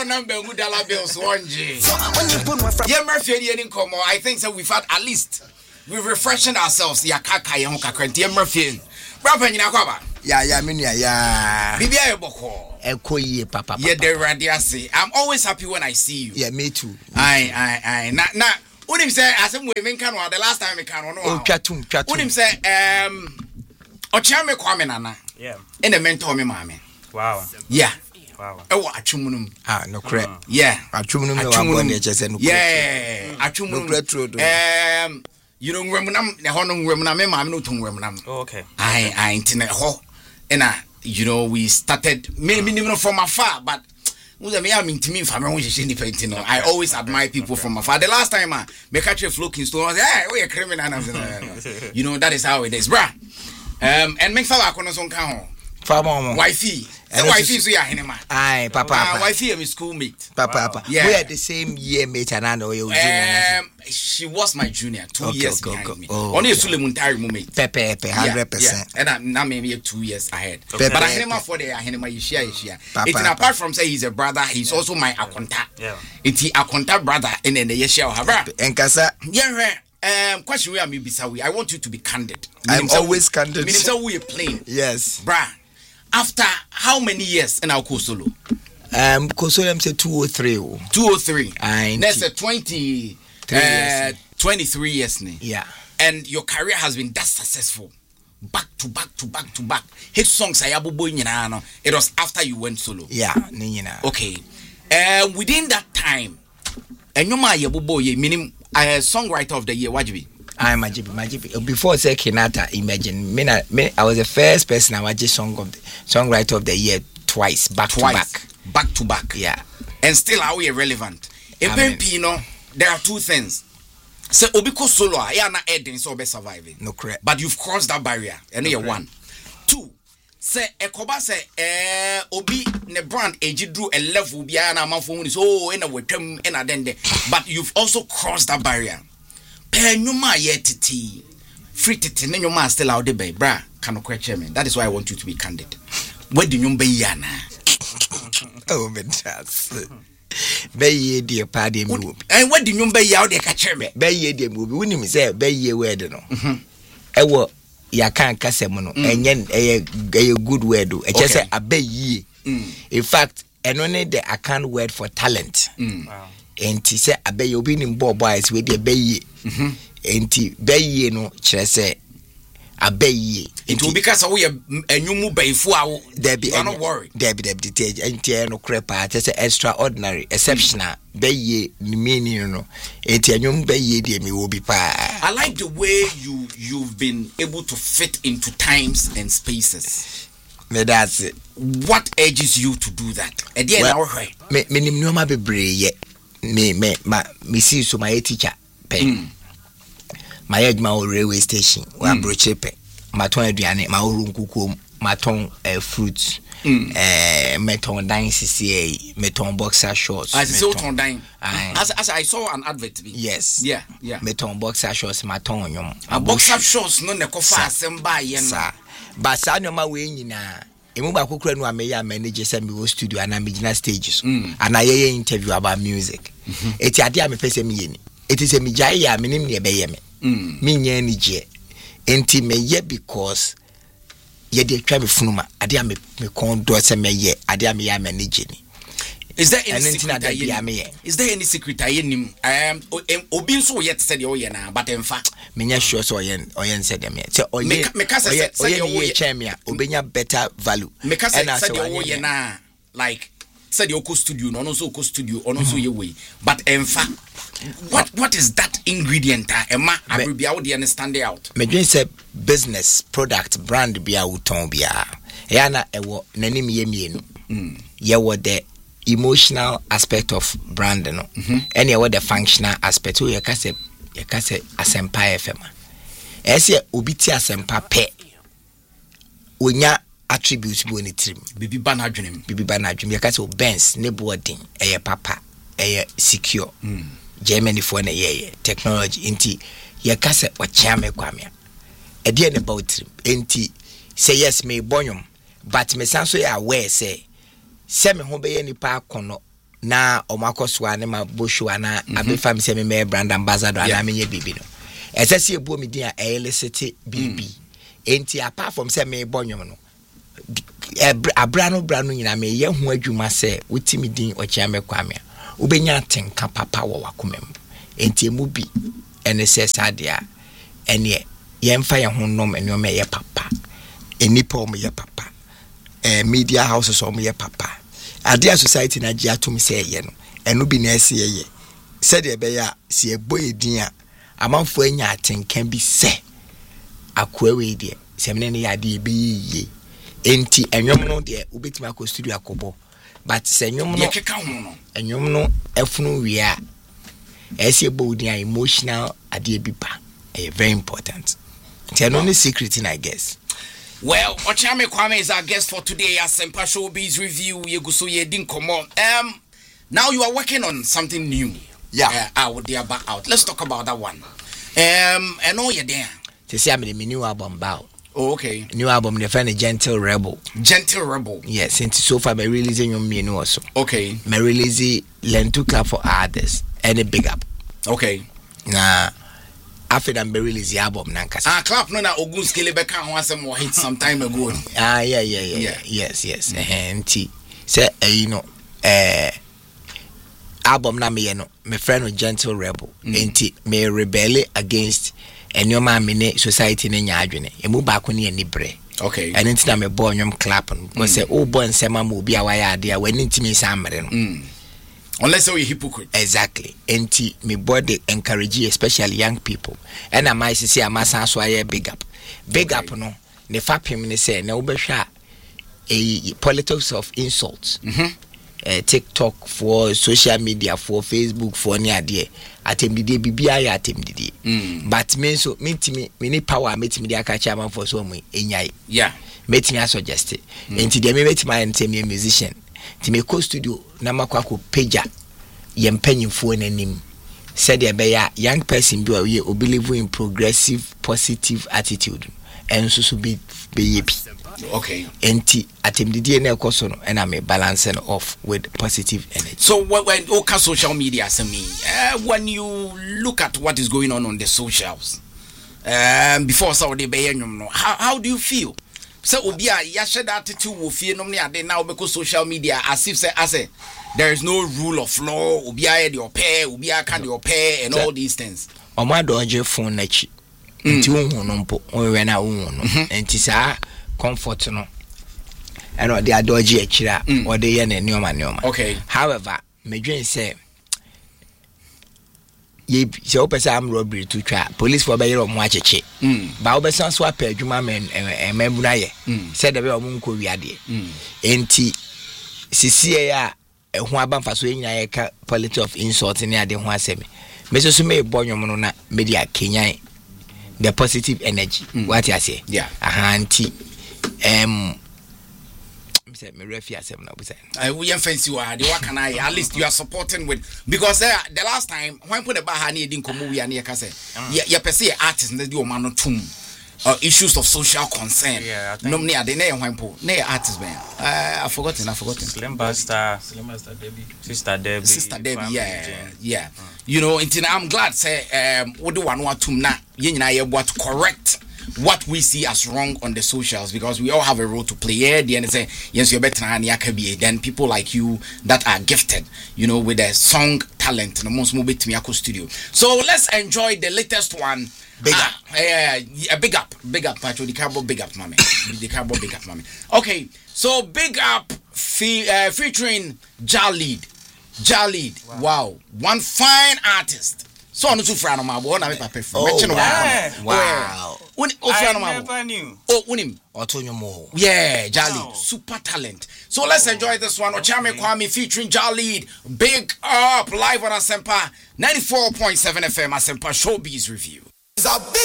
phone number with dollar bills one G. Yeah, Murphy and Incomo. I think so we've had at least we're refreshing ourselves. Ya kaka ya kakranti ya Murphy. Brother nyina kwaba. Yeah, minia ya. Bibia yeboko. Ekoye papa. Yeah, the radiasi. I'm always happy when I see you. Yeah, me too. I. Na unim say asem we men kan the last time we kan no. Oh, twatum. Unim say Ochiame Kwame Nana. Yeah. In the mentor me mama. Wow. Yeah. Wow. Ewo atwumunum. No crap. Yeah. Atwumunum no abo na chese no. Yeah. Atwumunum. No crap. You know ngwemnam ne ho no ngwemnam me mama no to ngwemnam. Okay. I internet ho. And you know we started minimum from afar but I always admire people from afar. The last time I catch a flow Kingston, I was hey, we a criminal. You know that is how it is, bruh. And make fella kono son kan ho. Wifey. And wifey so ya hinema. Aye, papa. Wifey is my schoolmate. Papa. Yeah. We are the same year mate and I know you junior. She was my junior 2 years behind me. Oh, only a Sulemuntari mate. Pepe 100%. And now maybe 2 years ahead. Okay. But I hinema for the hinema you share. It's apart from say he's a brother, he's also my akonta. Yeah. It's akonta brother and then the yeshia have. Enkasa. Yeah. Question where me bisawi. I want you to be candid. I'm always candid. Minister, we are playing. Yes. Bruh. After how many years in our Kosolo? Kosolo say 203. 203. That's a 23 years. Yeah. And your career has been that successful. Back to back. Hit songs it was after you went solo. Yeah. Okay. Within that time, and you meaning songwriter of the year, what you be? I'm Majibi. Before say Kenata, imagine me. I was the first person I watched songwriter of the year twice, back to back. Yeah, and still are we relevant? Pino, there are two things. Say Obiko solo, you are not adding so be surviving. No correct. But you've crossed that barrier, and you're one. Two. Say Ekoba say Obi ne brand age drew a level beyond a month for so in a way but you've also crossed that barrier. Penyuma yetiti free titi ne nyuma still out there bra can question me. That is why I want you to be candid. Where do you be yana? Oh mentas. Be ye dear party me. And what do you be out there catch me? Be ye dear movie. When you say be ye word no. Ewo ya kan kasem no enye a good word do. E just say abe ye. In fact, and only the account word for talent. Wow. Enti se abe obi ni mbo boys we dey be enti be ye no kire se abe ye enti obi ka se wo ye enwumu baifo awo there be no worry there be enti no crepa just extraordinary exceptional be ye meaning no enti enwumu be ye dey me wo bi pa. I like the way you've been able to fit into times and spaces. Me that's it. What urges you to do that? Well, me nim no ma bebre ye me see so my teacher pay my edma railway station wa broche pe maton aduane ma orunkukum maton fruits meton dine CCA meton boxer shorts as so ton dine as I saw an advert. Yes, yeah meton boxer shorts maton nyom a boxer shorts no ne kofa asemba ye no ba sa nyoma we nyina emu ba kokura no ameya manage say me wo studio and amigina stages and I interview about music. Eti ade a me pese me yeni eti se me jai ya me nim ne be ye me me nya ni je enti me ye because ye de twa me funuma ade a me kon do se me ye ade a me ya manage ni. Is there any secret I nim obi nso yet said you na but in fact me nya sure so oyen said them yet so oyen chemia obenya better value me ka said you na like said you go studio no so go studio no so ye way but in fact what is that ingredient ema abibia wo dey understand out me dream say business product brand bia wuton bia ya na ewo nanim ye mienu ye wo the emotional aspect of brand no and ye wo the functional aspect so ye ka say asempa fm ese obi ti asempa pe onya attributes bo ni trim bibi ba na adwenem ye ka say Benz ne boarding eye papa eye secure Germany for na ye technology inti ye ka say wachiame kwamia e de ne about trim inti say yes me bonyum but me sanso ya aware say me ho be ye nipa akono na omakoswa ne ma bosho ana abefam se me brand ambassador ana menye bibi no esese ebuo me din a elicity bibi enti apart from say me bonyom no abrano nyina me ye ho adwuma se wotimi din ochia me kwame ubenya tenka papa wo wakomem enti emu bi ene se sadia ene yemfa ye ho nom ene o me ye papa enipa o me ye papa media houses o me ye papa Adia society na gia to me say ye no eno bi na ese ye said e be ya se eboy din a amanfo anya atenkan bi se akoa we de semne ne ya de be ye enti enwom no de obetima akọ studio akobo but se enwom no keka ho no enwom no efunu wi a ese eboy din a emotional ade bi ba very important it's no secret in I guess. Well, Ochame Kwame is our guest for today at Sempa Showbiz Review. Yeguso Yedin Komo. Now you are working on something new. Yeah. Out there out. Let's talk about that one. I know you're there. To see I'm the new album bow. Oh, okay. New album the friend Gentle Rebel. Gentle Rebel. Yes, since so far me releasing your me also. Okay. Me release Lentu Club for others and a big up. Okay. Nah. After that, me release the album nankasa. Clap no na Ogun Skele beka ho asem wo hit some time ago. Yeah. Yes. Enti say you know album na me no my friend Gentle Rebel. Enti me rebel against enyoma me ne society ne nya adwene. Emu ba ko ne ani bre. Okay. And enti na me boy nyom clap no. Because say oh boy nsema ma obi a waya ade a wani ntimi samre no. Unless you're a hypocrite. Exactly. Enti me body encourage especially young people. And I might say I'm so I big up. Big up no. Ne fapim ne say na ubesha a politics of insults. TikTok for social media for Facebook for any idea. Atemdide bibia ya atemdide. But me so me ni power me timi dia ka chairman for so mu enyai. Yeah. Me timi suggest it. Enti dia me timi ntemi musician. Ti me co studio na makwa ko page yempanyimfo nanim said ya young person bi we believe in progressive positive attitude and so be okay enti atemdidie na ekoso no and I'm balancing off with positive energy. So when okay social media when you look at what is going on the socials before Saudi Bayernum no how do you feel? So obia ya share that attitude wo fie nom ne ade now because social media as if say there is no rule of law obia de opɛ obia ka de opɛ and all these things. Omadoje phone nachi nti unhu no mpo we na unhu no nti sa comfort no and o de adoje akira o de ye na neoma. Okay. However, me dwen say ye se opese am robbery to twa police for be yero mo acheche ba obesan so apa adwuma men emabuna ye said be o mo nko wiade enti sisie ya ehu abamfa so enyina ye ka politics of insult ne ade ho asemi me so me bonwom no na media kenyan the positive energy what you say ahanti say me refi asem na busa we fancy wa de waka na at least you are supporting with because the last time when put the bar na edin komo wi na ye ka say ye pese artist na de o ma no tum issues of social concern no me ade na ye hwan po na ye artist ben I forgotten Slim Buster Debbie Sister Debbie yeah you know I'm glad say what do one want tum na ye nyina ye bo to correct what we see as wrong on the socials because we all have a role to play here. The end say yes you're better than then people like you that are gifted with a song talent no most move to Miyako studio. So let's enjoy the latest one. Big up actually the cabo big up mommy. Okay, so big up featuring Jalid. Wow, one fine artist. So on to friend of my boy, na papa from. Wow. I never knew. Oh, unim. Otonyomo. Yeah, Jalid, super talent. So let's enjoy this one. Ochame Kwame featuring Jalid. Big up live on Asempa 94.7 FM Asempa Showbiz Review.